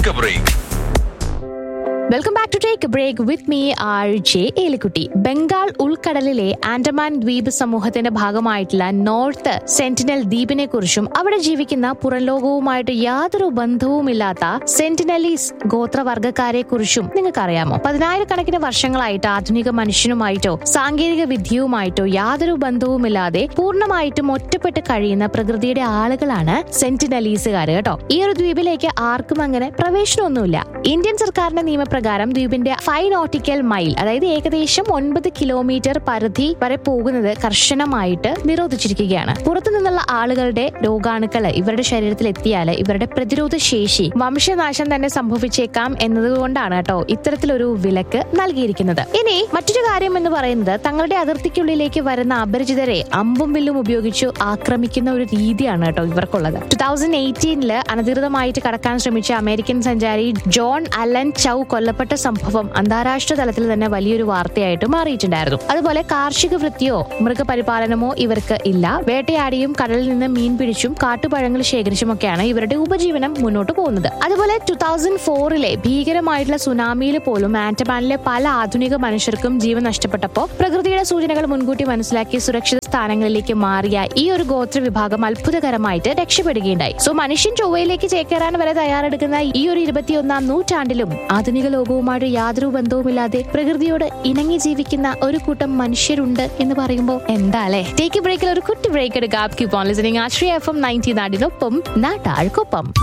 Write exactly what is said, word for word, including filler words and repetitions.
Take a break. Welcome back to take A break with me R J Elikutty. Bengal ഉൾക്കടലിലെ Andaman ദ്വീപ് സമൂഹത്തിന്റെ ഭാഗമായിട്ടുള്ള north sentinel ദ്വീപിനെ കുറിച്ചും അവിടെ ജീവിക്കുന്ന പുറംലോകവുമായിട്ട് യാതൊരു ബന്ധവുമില്ലാത്ത സെന്റിനലീസ് ഗോത്രവർഗക്കാരെ കുറിച്ചും നിങ്ങൾക്ക് അറിയാമോ? പതിനായിരക്കണക്കിന് വർഷങ്ങളായിട്ട് ആധുനിക മനുഷ്യനുമായിട്ടോ സാങ്കേതിക വിദ്യയുമായിട്ടോ യാതൊരു ബന്ധവുമില്ലാതെ പൂർണ്ണമായിട്ടും ഒറ്റപ്പെട്ട് കഴിയുന്ന പ്രകൃതിയുടെ ആളുകളാണ് സെന്റിനലീസുകാർ കേട്ടോ. ഈ ഒരു ദ്വീപിലേക്ക് ആർക്കും അങ്ങനെ പ്രവേശനമൊന്നുമില്ല. ഇന്ത്യൻ സർക്കാരിന്റെ നിയമ പ്രകാരം ദ്വീപിന്റെ ഫൈവ് നോട്ടിക്കൽ മൈൽ, അതായത് ഏകദേശം ഒൻപത് കിലോമീറ്റർ പരിധി വരെ പോകുന്നത് കർശനമായിട്ട് നിരോധിച്ചിരിക്കുകയാണ്. പുറത്തു നിന്നുള്ള ആളുകളുടെ രോഗാണുക്കൾ ഇവരുടെ ശരീരത്തിൽ എത്തിയാൽ ഇവരുടെ പ്രതിരോധ ശേഷി വംശനാശം തന്നെ സംഭവിച്ചേക്കാം എന്നതുകൊണ്ടാണ് കേട്ടോ ഇത്തരത്തിലൊരു വിലക്ക് നൽകിയിരിക്കുന്നത്. ഇനി മറ്റൊരു കാര്യം എന്ന് പറയുന്നത് തങ്ങളുടെ അതിർത്തിക്കുള്ളിലേക്ക് വരുന്ന അപരിചിതരെ അമ്പും വില്ലും ഉപയോഗിച്ചു ആക്രമിക്കുന്ന ഒരു രീതിയാണ് കേട്ടോ ഇവർക്കുള്ളത്. ടു തൗസൻഡ് എയ്റ്റീനില് അനധികൃതമായിട്ട് കടക്കാൻ ശ്രമിച്ച അമേരിക്കൻ സഞ്ചാരി ജോൺ അലൻ ചൗ കൊല്ലപ്പെട്ട സംഭവം അന്താരാഷ്ട്ര തലത്തിൽ തന്നെ വലിയൊരു വാർത്തയായിട്ട് മാറിയിട്ടുണ്ടായിരുന്നു. അതുപോലെ കാർഷിക വൃത്തിയോ മൃഗപരിപാലനമോ ഇവർക്ക് ഇല്ല. വേട്ടയാടിയും കടലിൽ നിന്ന് മീൻ പിടിച്ചും കാട്ടുപഴങ്ങൾ ശേഖരിച്ചുമൊക്കെയാണ് ഇവരുടെ ഉപജീവനം മുന്നോട്ട് പോകുന്നത്. അതുപോലെ ടു തൗസൻഡ് ഫോറിലെ ഭീകരമായിട്ടുള്ള സുനാമിയിൽ പോലും ആൻഡമാനിലെ പല ആധുനിക മനുഷ്യർക്കും ജീവൻ നഷ്ടപ്പെട്ടപ്പോൾ പ്രകൃതിയുടെ സൂചനകൾ മുൻകൂട്ടി മനസ്സിലാക്കി സുരക്ഷിത സ്ഥാനങ്ങളിലേക്ക് മാറിയ ഈ ഒരു ഗോത്ര വിഭാഗം അത്ഭുതകരമായിട്ട് രക്ഷപ്പെടുകയുണ്ടായി. സോ മനുഷ്യൻ ചൊവ്വയിലേക്ക് ചേക്കേറാൻ വരെ തയ്യാറെടുക്കുന്ന ഈ ഒരു ഇരുപത്തിയൊന്നാം നൂറ്റാണ്ടിലും ആധുനിക ലോകവുമായിട്ട് യാതൊരു ബന്ധവുമില്ലാതെ പ്രകൃതിയോട് ഇണങ്ങി ജീവിക്കുന്ന ഒരു കൂട്ടം മനുഷ്യരുണ്ട് എന്ന് പറയുമ്പോൾ എന്താ അല്ലേ? ടേക്ക് എ ബ്രേക്കിൽ ഒരു കുട്ടി ബ്രേക്ക് എടുക്കാം. Keep on listening Ashraya F M ninety നാടിനൊപ്പം നാട്ടാൾക്കൊപ്പം.